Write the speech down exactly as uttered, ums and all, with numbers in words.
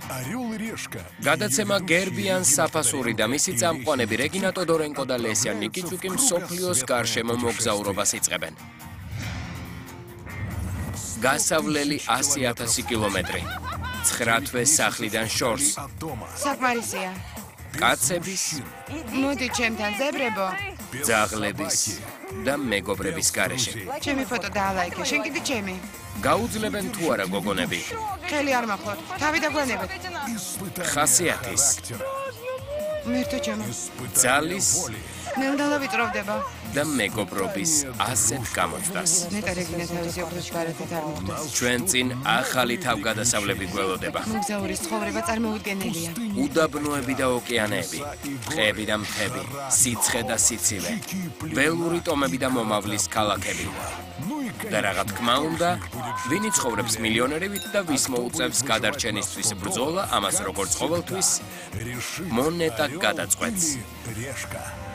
გადაცემა გერბიან საფასური და მისი წამყვანები რეგინა ტოდორენკო და ლესია ნიკიჩუკი მსოფლიოს გარშემო მოგზაურობას იწყებენ. გასავლელი ასი ათასი კილომეტრი. ცხრა თვე სახლიდან შორს. საკმარისია. კაცების, მოდი ჩემთან ზებრებო. ძაღლების და მეგობრების გარეშე. ჩემი ფოტო დაალაიქე, შენ კიდე ჩემი. გაუძლებენ თუ არა გოგონები. ხელი არ მახოთ, თავი დაგვანებეთ. ხასიათის, მერტო ჩემო. ძალის ნელ-ნელა ვიწროვდება. და მეგობრობის ასეთ გამოწვდას. ნეტა რეგინა თავისი ოქროს გარეთით არ მოხდეს. ჩვენ წინ ახალი თავგადასავლები გველოდება. მოგზაურის ცხოვრება წარმოუდგენელია. უდაბნოები და ოკეანეები, ტყეები და მთები, სიცხე და სიცივე, ველური ტომები და მომავლის ქალაქები. და რაღა თქმა უნდა, ვინი ცხოვრობს მილიონერებით და ვის მოუწევს გადარჩენისთვის ბრძოლა, ამას როგორც ყოველთვის მონეტა გადაწყვეტს.